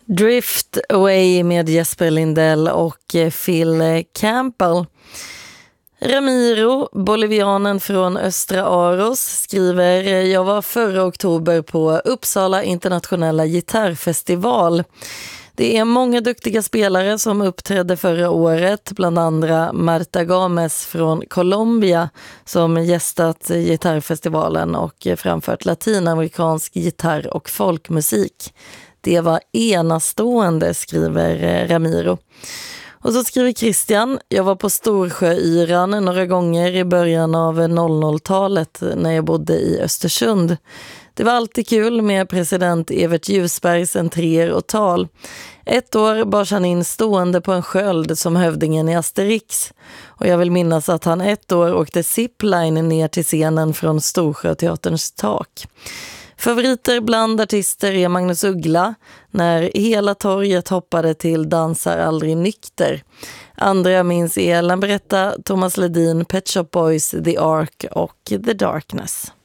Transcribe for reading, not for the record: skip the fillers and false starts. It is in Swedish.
Drift Away med Jesper Lindell och Phil Campbell. Ramiro, bolivianen från Östra Aros, skriver: jag var förra oktober på Uppsala internationella gitarrfestival. Det är många duktiga spelare som uppträdde förra året, bland andra Marta Games från Colombia som gästat gitarrfestivalen och framfört latinamerikansk gitarr- och folkmusik. Det var enastående, skriver Ramiro. Och så skriver Christian: jag var på Storsjöyran några gånger i början av 00-talet när jag bodde i Östersund. Det var alltid kul med president Evert Ljusbergs entréer och tal. Ett år bars han in stående på en sköld som hövdingen i Asterix. Och jag vill minnas att han ett år åkte zipline ner till scenen från Storsjöteaterns tak. Favoriter bland artister är Magnus Uggla, när hela torget hoppade till Dansar aldrig nykter. Andra minns Ellen Berätta, Thomas Ledin, Pet Shop Boys, The Ark och The Darkness.